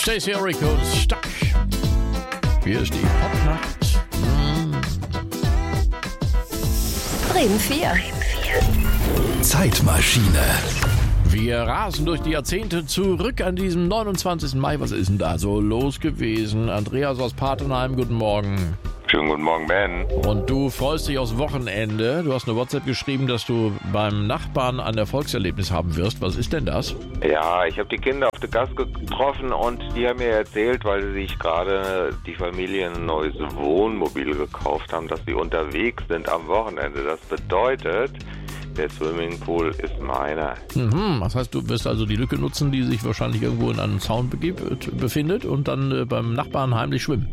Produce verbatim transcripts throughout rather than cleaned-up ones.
Stacey Orrico ist stuck. Hier ist die Popnacht. Mm. Bremen vier. Zeitmaschine. Wir rasen durch die Jahrzehnte zurück an diesem neunundzwanzigsten Mai. Was ist denn da so los gewesen? Andreas aus Patenheim, guten Morgen. Schönen guten Morgen, Ben. Und du freust dich aufs Wochenende. Du hast eine WhatsApp geschrieben, dass du beim Nachbarn ein Erfolgserlebnis haben wirst. Was ist denn das? Ja, ich habe die Kinder auf der Gas getroffen und die haben mir erzählt, weil sie sich gerade die Familie ein neues Wohnmobil gekauft haben, dass sie unterwegs sind am Wochenende. Das bedeutet, der Swimmingpool ist meiner. Mhm, das heißt, du wirst also die Lücke nutzen, die sich wahrscheinlich irgendwo in einem Zaun begib- befindet und dann äh, beim Nachbarn heimlich schwimmen.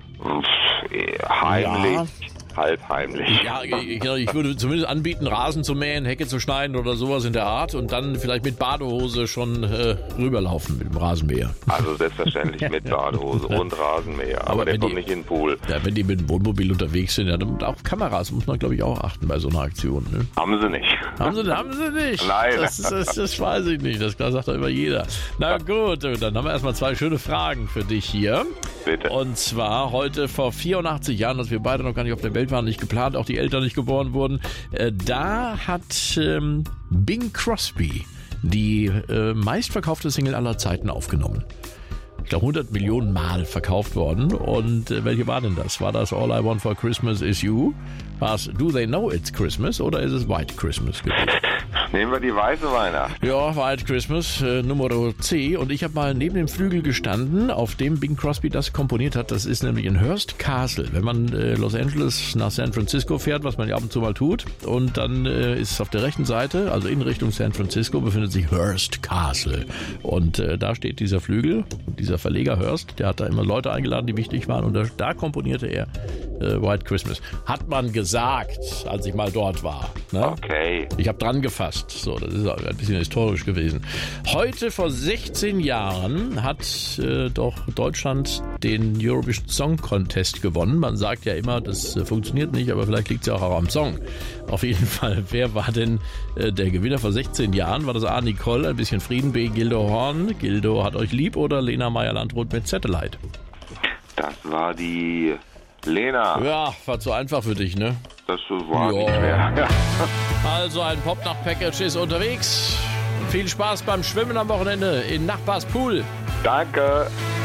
Heimlich, Ja. halb heimlich. Ja, ich, ich würde zumindest anbieten, Rasen zu mähen, Hecke zu schneiden oder sowas in der Art und dann vielleicht mit Badehose schon äh, rüberlaufen mit dem Rasenmäher. Also selbstverständlich mit Badehose und Rasenmäher, aber, Aber der wenn kommt die- nicht in den Pool. Ja, wenn die mit dem Wohnmobil unterwegs sind, ja, dann auch Kameras muss man, glaube ich, auch achten bei so einer Aktion. Ne? Haben sie nicht. Haben sie, haben sie nicht? Nein. Das, das, das weiß ich nicht. Das sagt doch immer jeder. Na gut, dann haben wir erstmal zwei schöne Fragen für dich hier. Bitte. Und zwar heute vor vierundachtzig Jahren, als wir beide noch gar nicht auf der Welt waren, nicht geplant, auch die Eltern nicht geboren wurden, äh, da hat ähm, Bing Crosby die äh, meistverkaufte Single aller Zeiten aufgenommen. Ich glaube, hundert Millionen Mal verkauft worden. Und äh, welche war denn das? War das All I Want for Christmas Is You? War es Do They Know It's Christmas oder ist es White Christmas gewesen? Nehmen wir die weiße Weihnacht. Ja, White Christmas, äh, Nummer C. Und ich habe mal neben dem Flügel gestanden, auf dem Bing Crosby das komponiert hat. Das ist nämlich in Hearst Castle. Wenn man äh, Los Angeles nach San Francisco fährt, was man ja ab und zu mal tut, und dann äh, ist es auf der rechten Seite, also in Richtung San Francisco, befindet sich Hearst Castle. Und äh, da steht dieser Flügel, dieser Verleger Hearst, der hat da immer Leute eingeladen, die wichtig waren. Und da, da komponierte er äh, White Christmas. Hat man gesagt, als ich mal dort war. Ne? Okay. Ich habe dran gefasst. So, das ist ein bisschen historisch gewesen. Heute vor sechzehn Jahren hat äh, doch Deutschland den Eurovision Song Contest gewonnen. Man sagt ja immer, das äh, funktioniert nicht, aber vielleicht liegt es ja auch am Song. Auf jeden Fall, wer war denn äh, der Gewinner vor sechzehn Jahren? War das A. Nicole, ein bisschen Frieden, B. Gildo Horn, Gildo hat euch lieb oder Lena Meyer-Landrut mit Satellite? Das war die Lena. Ja, war zu einfach für dich, ne? Das war Ja. nicht schwer. Ja. Also ein Popnacht-Package ist unterwegs. Viel Spaß beim Schwimmen am Wochenende in Nachbars Pool. Danke.